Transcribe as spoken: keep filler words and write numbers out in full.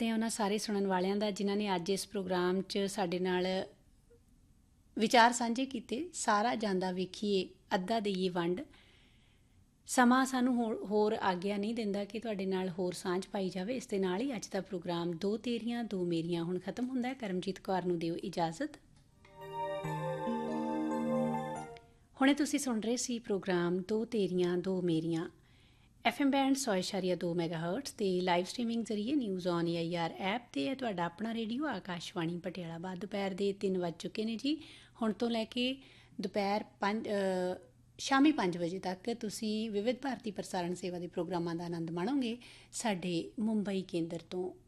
ਕਰਦੇ ਹਾਂ ਉਹਨਾਂ ਸਾਰੇ ਸੁਣਨ ਵਾਲਿਆਂ ਦਾ ਜਿਨ੍ਹਾਂ ਨੇ ਅੱਜ ਇਸ ਪ੍ਰੋਗਰਾਮ 'ਚ ਸਾਡੇ ਨਾਲ ਵਿਚਾਰ ਸਾਂਝੇ ਕੀਤੇ। ਸਾਰਾ ਜਾਂਦਾ ਵੇਖੀਏ ਅੱਧਾ ਦੇਈਏ ਵੰਡ। ਸਮਾਂ ਸਾਨੂੰ ਹੋਰ ਹੋਰ ਆਗਿਆ ਨਹੀਂ ਦਿੰਦਾ ਕਿ ਤੁਹਾਡੇ ਨਾਲ ਹੋਰ ਸਾਂਝ ਪਾਈ ਜਾਵੇ। ਇਸ ਦੇ ਨਾਲ ਹੀ ਅੱਜ ਦਾ ਪ੍ਰੋਗਰਾਮ ਦੋ ਤੇਰੀਆਂ ਦੋ ਮੇਰੀਆਂ ਹੁਣ ਖ਼ਤਮ ਹੁੰਦਾ ਹੈ। ਕਰਮਜੀਤ ਕੌਰ ਨੂੰ ਦਿਓ ਇਜਾਜ਼ਤ। ਹੁਣੇ ਤੁਸੀਂ ਸੁਣ ਰਹੇ ਸੀ ਪ੍ਰੋਗਰਾਮ ਦੋ ਤੇਰੀਆਂ ਦੋ ਮੇਰੀਆਂ ਐਫ ਐਮ ਬੈਂਡ ਸੌ ਇਸ਼ਾਰੀਆ ਦੋ ਮੈਗਾ ਹਰਟਸ ਅਤੇ ਲਾਈਵ ਸਟਰੀਮਿੰਗ ਜ਼ਰੀਏ news on A I R app 'ਤੇ ਹੈ ਤੁਹਾਡਾ ਆਪਣਾ ਰੇਡੀਓ ਆਕਾਸ਼ਵਾਣੀ ਪਟਿਆਲਾ। ਬਾਅਦ ਦੁਪਹਿਰ ਦੇ ਤਿੰਨ ਵੱਜ ਚੁੱਕੇ ਨੇ ਜੀ। ਹੁਣ ਤੋਂ ਲੈ ਕੇ ਦੁਪਹਿਰ ਪੰਜ ਸ਼ਾਮੀ ਪੰਜ ਵਜੇ ਤੱਕ ਤੁਸੀਂ ਵਿਵਿਧ ਭਾਰਤੀ ਪ੍ਰਸਾਰਣ ਸੇਵਾ ਦੇ ਪ੍ਰੋਗਰਾਮਾਂ ਦਾ ਆਨੰਦ ਮਾਣੋਗੇ ਸਾਡੇ ਮੁੰਬਈ ਕੇਂਦਰ ਤੋਂ।